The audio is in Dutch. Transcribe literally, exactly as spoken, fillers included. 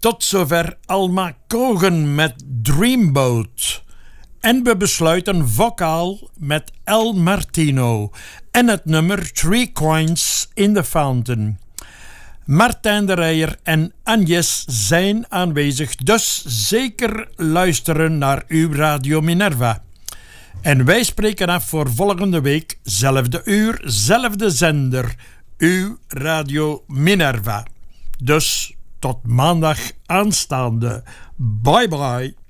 Tot zover Alma Cogan met Dreamboat. En we besluiten vocaal met El Martino en het nummer Three Coins in the Fountain. Martijn de Rijer en Agnes zijn aanwezig, dus zeker luisteren naar uw Radio Minerva. En wij spreken af voor volgende week, zelfde uur, zelfde zender, uw Radio Minerva. Dus tot maandag aanstaande. Bye bye.